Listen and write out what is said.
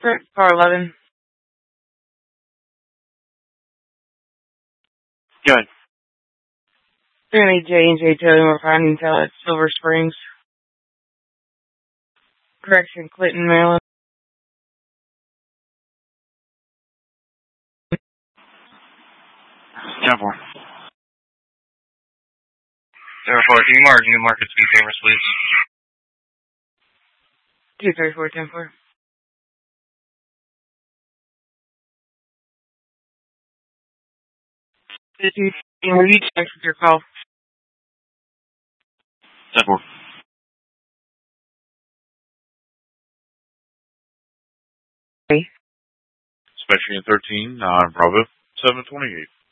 Car 11. Good. 308 J&J Taylor finding at Silver Springs. Correction, Clinton, Maryland. 10-4. 0-4, can you mark New Market speed cameras, please? 234, 10-4. Will you check with your call? 10-4. Okay. Inspection 13, Bravo, 728.